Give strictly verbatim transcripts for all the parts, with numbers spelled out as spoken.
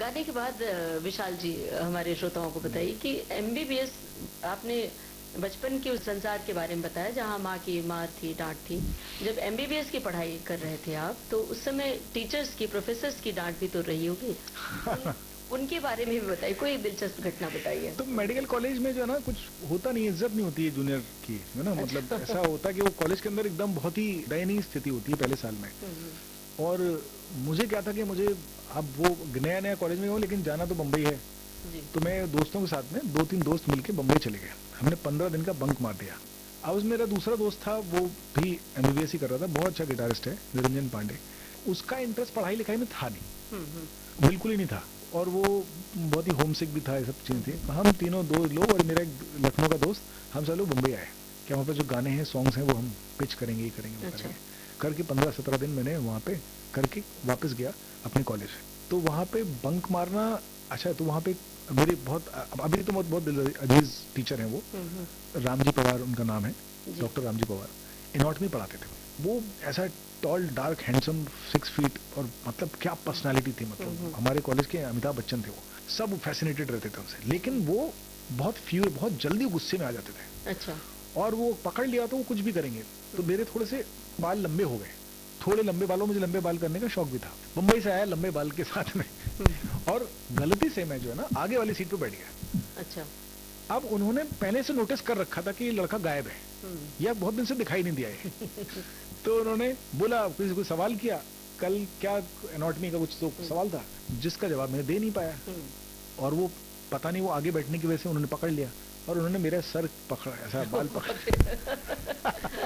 गाने के बाद अ, विशाल जी हमारे श्रोताओं को बताइए कि एमबीबीएस आपने बचपन के उस संसार के बारे में बताया जहाँ माँ की मार थी, डांट थी। जब एमबीबीएस की पढ़ाई कर रहे थे आप, तो उस समय टीचर्स की, प्रोफेसर्स की डांट भी तो रही होगी। उन, उनके बारे में भी बताइए, कोई दिलचस्प घटना बताइए। तो मेडिकल कॉलेज में जो है ना कुछ होता नहीं, इज्जत नहीं होती है जूनियर की, है ना। मतलब ऐसा होता है कि वो कॉलेज के अंदर एकदम बहुत ही दयनीय स्थिति होती है पहले साल में। और मुझे क्या था कि मुझे अब वो नया नया कॉलेज में हूँ, लेकिन जाना तो बम्बई है। तो मैं दोस्तों के साथ में दो तीन दोस्त मिलके बम्बई चले गए। हमने पंद्रह दिन का बंक मार दिया। अब मेरा दूसरा दोस्त था, वो भी एमबीबीएस ही कर रहा था, बहुत अच्छा गिटारिस्ट है, निरंजन पांडे। उसका इंटरेस्ट पढ़ाई लिखाई में था नहीं, बिल्कुल ही नहीं था। और वो बहुत ही होम सिक भी था, ये सब चीज़ें थी। हम तीनों दो लोग और मेरा एक लखनऊ का दोस्त, हम सब लोग बम्बई आए कि वहाँ पे जो गाने हैं, सॉन्ग्स हैं, वो हम पिच करेंगे, ये करेंगे, वो अच्छा। करेंगे करके पंद्रह सत्रह दिन मैंने वहाँ पे करके वापस गया अपने कॉलेज। तो वहाँ पे बंक मारना अच्छा। तो वहाँ पे मेरे बहुत अभी तो बहुत बहुत अजीज टीचर हैं वो, रामजी पवार उनका नाम है, डॉक्टर रामजी पवार। इनॉटमी पढ़ाते थे वो। ऐसा toll, dark, handsome, six feet, और मतलब क्या पर्सनालिटी थी। मतलब हमारे कॉलेज के अमिताभ बच्चन थे वो। सब फैसिनेटेड रहते थे उनसे, लेकिन वो बहुत फ्यूर, बहुत जल्दी गुस्से में आ जाते थे। अच्छा। और वो पकड़ लिया तो वो कुछ भी करेंगे। तो मेरे थोड़े से बाल लंबे हो गए, थोड़े लंबे बालों, मुझे लंबे बाल करने का शौक भी था। मुंबई से आया लंबे बाल के साथ में, और गलती से मैं जो है ना आगे वाली सीट पे बैठ गया। अच्छा। अब उन्होंने पहले से नोटिस कर रखा था कि ये लड़का गायब है, या बहुत दिन से दिखाई नहीं दिया है। तो उन्होंने बोला, किसी को सवाल किया, कल क्या एनाटॉमी का कुछ तो सवाल था, जिसका जवाब मैं दे नहीं पाया। और वो पता नहीं, वो आगे बैठने की वजह से उन्होंने पकड़ लिया, और उन्होंने मेरा सर पकड़ा, ऐसा बाल पकड़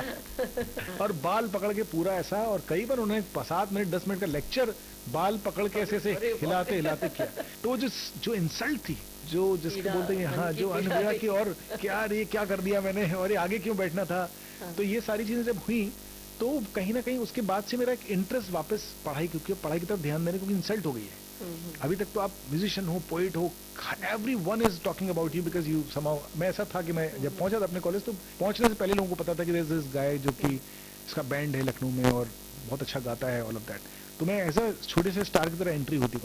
और बाल पकड़ के पूरा ऐसा। और कई बार उन्होंने सात मिनट दस मिनट का लेक्चर बाल पकड़ के ऐसे ऐसे हिलाते हिलाते किया। तो जो जो इंसल्ट थी, जो जिसको बोलते हैं, हाँ, जो अनुभूति की, और क्या ये क्या कर दिया मैंने, और ये आगे क्यों बैठना था। तो ये सारी चीजें जब हुई, तो कहीं ना कहीं उसके बाद से मेरा एक इंटरेस्ट वापस पढ़ाई, क्योंकि पढ़ाई की तरफ ध्यान देने, क्योंकि इंसल्ट हो गई है। अभी तक तो आप म्यूजिशियन हो, पोइट हो, every one is talking about you because you somehow. मैं ऐसा था कि मैं जब पहुंचा था अपने कॉलेज, तो पहुंचने से पहले लोगों को पता था कि देयर इज दिस गाय जो कि इसका बैंड है लखनऊ में और बहुत अच्छा गाता है, ऑल ऑफ दैट। तो मैं ऐसा छोटे से स्टार की तरह एंट्री होती